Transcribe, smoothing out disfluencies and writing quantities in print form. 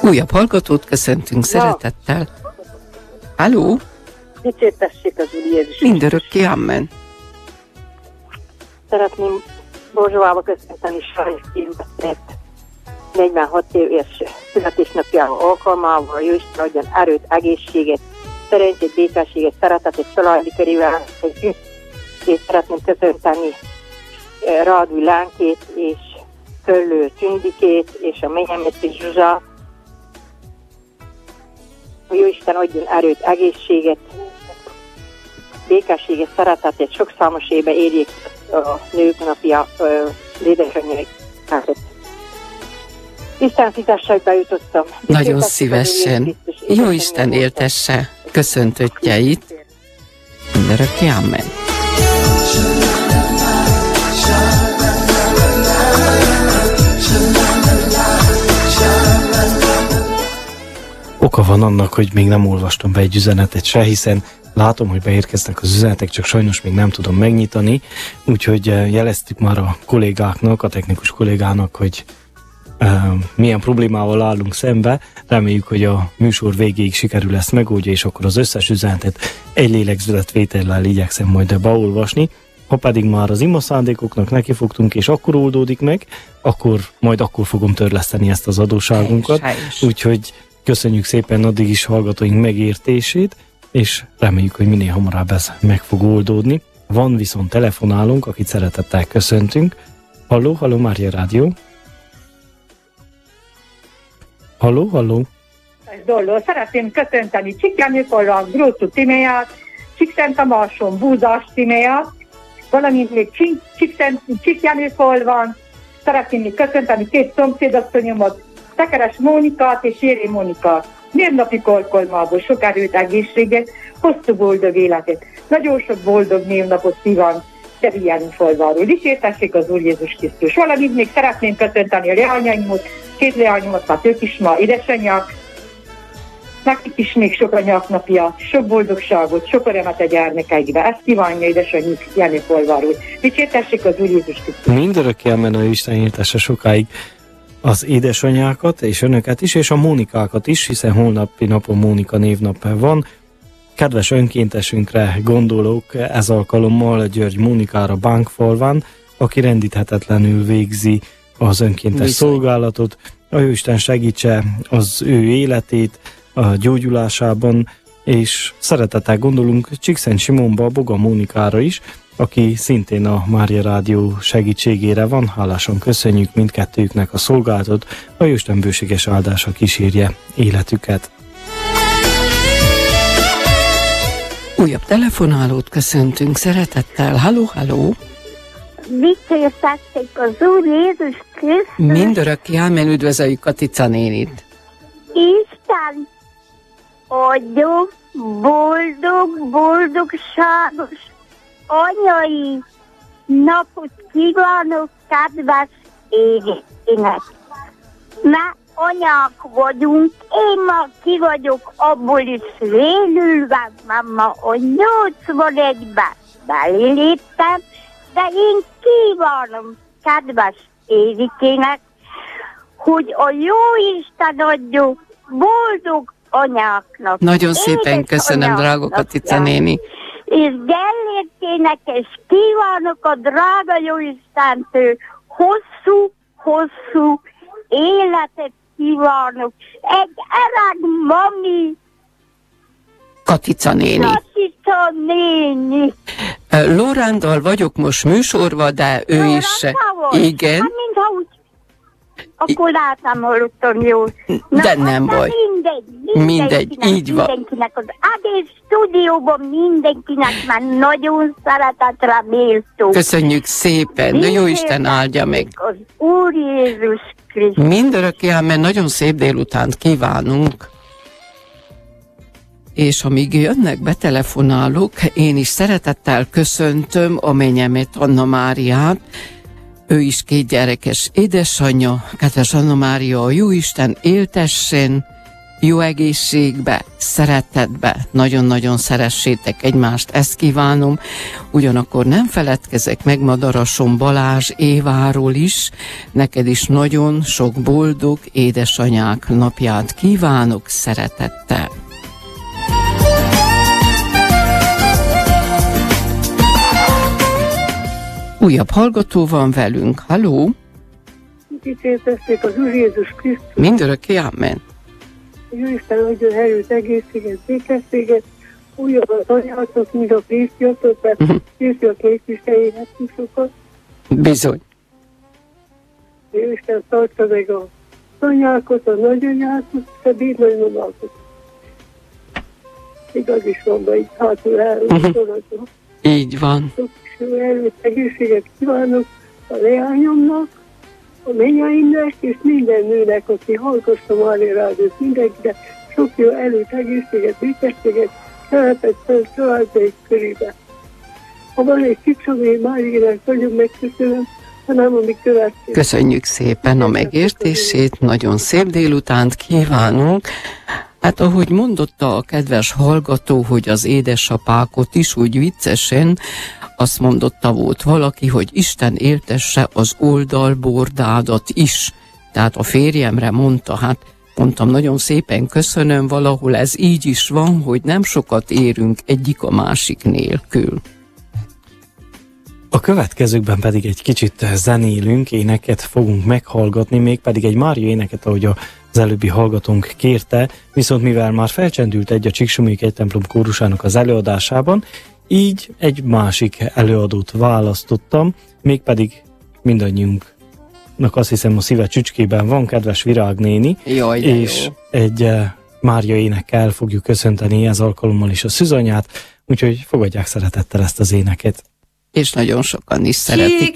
Újabb hallgatót köszöntünk szeretettel. Halló? Dicsértessék az Úr Jézus. Mindörökké, amen. Szeretném Borzsóvába köszönteni Sajt Kimbetet 46 éves születésnapjával alkalmával. Jóisten adjon erőt, egészséget, szerencsét, békességet, szeretetet családi körével együtt. És szeretném köszönteni Rádúj Lánkét és Köllő Tündikét és a Menyemeti Zsuzsát. Jóisten adjon erőt, egészséget, békességet, szeretetet, sok számos éve érjék a nők napja édesanyjai. Isten szításságba jutottam. Nagyon szívesen. Jóisten éltesse köszöntöttjeit. Mindörökké, amen. Oka van annak, hogy még nem olvastam be egy üzenetet se, hiszen látom, hogy beérkeznek az üzenetek, csak sajnos még nem tudom megnyitani, úgyhogy jeleztük már a kollégáknak, a technikus kollégának, hogy milyen problémával állunk szembe. Reméljük, hogy a műsor végéig sikerül ezt megoldja, és akkor az összes üzenetet egy lélegzetvétellel igyekszem majd beolvasni. Ha pedig már az imaszándékoknak nekifogtunk, és akkor oldódik meg, akkor fogom törleszteni ezt az adósságunkat. Úgyhogy köszönjük szépen addig is hallgatóink megértését, és reméljük, hogy minél hamarabb ez meg fog oldódni. Van viszont telefonálunk, akit szeretettel köszöntünk. Halló, Mária Rádió. Halló. Szeretném köszönteni Csikjányikollag, Grótú Timéját, Csíkszent Tamáson, Búzás Timéját, valamint még Csikjánykol van. Szeretném még köszönteni két szomszédasszonyomat, Tekeres Mónikát és Éri Mónikát. Névnapi alkalmából sok erőt, egészséget, hosszú boldog életet. Nagyon sok boldog névnapot kíván Csikjánykolváról. Dicsértessék az Úr Jézus Krisztus. Valamint még szeretném köszönteni a leányaimat, két leányomat, mert ők is ma édesanyják. Nekik is még sok anyák napja, sok boldogságot, sok örömet a gyermekeikbe. Ezt kívánja édesanyjuk Csikjánykolváról. Dicsértessék az Úr Jézus Krisztus. Mindörökké elmenő Isten éltesse sokáig az édesanyákat és önöket is, és a Mónikákat is, hiszen holnapi napon Mónika névnap van. Kedves önkéntesünkre gondolok ez alkalommal, György Mónikára Bánkfalván, aki rendíthetetlenül végzi az önkéntes szolgálatot. A Jóisten segítse az ő életét a gyógyulásában, és szeretettel gondolunk Csíkszent Simonba, Boga Mónikára is, aki szintén a Mária Rádió segítségére van. Hálásan köszönjük mindkettőjüknek a szolgálatot, a Jóisten bőséges áldása kísérje életüket. Újabb telefonálót köszöntünk szeretettel. Halló. Dicsértessék az Úr Jézus Krisztus. Mindörökké, amen. Üdvözöljük Katica nénit. Isten adjon boldogságos anyai napot kívánok kedves égetőnek. Mert anyák vagyunk, én ma ki vagyok abból is vélülve, mert ma a 81-ben beléptem, de én kívánom kedves Érikének, hogy a Jóisten adjon boldog anyáknak. Nagyon szépen köszönöm, drága Katica néni. És Gellértének is kívánok a drága Jóistentől hosszú életet kívánok. Egy öreg mami. Katica néni. Lórándal vagyok most műsorban, de ő is. Igen. Hát mintha úgy. Akkor láttam, hallottam jól. De nem baj. Mindegy, így van. Mindenkinek az egész stúdióban mindenkinek már nagyon szeretetre méltó. Köszönjük szépen, de Jóisten áldja meg. Az Úr Jézus Krisztus. Mindörökké, amen. Nagyon szép délutánt kívánunk. És amíg jönnek betelefonálók, én is szeretettel köszöntöm a menyemet, Anna Máriát. Ő is 2 gyerekes édesanyja. Kedves Anna Mária, a Jóisten éltessen, jó egészségbe, szeretetbe, nagyon-nagyon szeressétek egymást, ezt kívánom. Ugyanakkor nem feledkezek meg Madarason Balázs Éváról is, neked is nagyon sok boldog édesanyák napját kívánok szeretettel. Újabb hallgató van velünk. Halló? Dicsértessék az Úr Jézus Krisztus. Mindörökké, amen. Jóisten adjon erőt, egészséget, békességet, újabb az anyátok, mint a Krisztiatok, mert Krisztia képviseljéhetünk sokat. Bizony. Jóisten tartsa meg a anyákat, a nagyanyákat, a nagymamákat. Igaz is van, de így hátul elrúgtonatom. Így van. Sok jó erőt, egészséget kívánok a leányomnak, a mennyaimnek, és minden nőnek, aki hallgassa már rádiót, mindenkinek sok jó erőt, egészséget, békességet, szeretett szent családjaik körébe. Ha van egy kicsom, én Máriának nagyon megköszönöm, hanem ami következik. Köszönjük szépen a megértését, nagyon szép délutánt kívánunk. Hát ahogy mondotta a kedves hallgató, hogy az édesapákot is úgy viccesen, azt mondotta volt valaki, hogy Isten éltesse az oldalbordádat is. Tehát a férjemre mondta, hát mondtam, nagyon szépen köszönöm, valahol ez így is van, hogy nem sokat érünk egyik a másik nélkül. A következőkben pedig egy kicsit zenélünk, éneket fogunk meghallgatni, mégpedig egy Mária éneket, ahogy az előbbi hallgatónk kérte, viszont mivel már felcsendült egy a Csíksomlyék Egytemplom kórusának az előadásában, így egy másik előadót választottam, mégpedig mindannyiunknak azt hiszem a szíve csücskében van, kedves Virág néni, Jaj, és jó. egy Mária énekkel fogjuk köszönteni ez alkalommal is a szűzanyát, úgyhogy fogadják szeretettel ezt az éneket. És nagyon sokan is szeretik.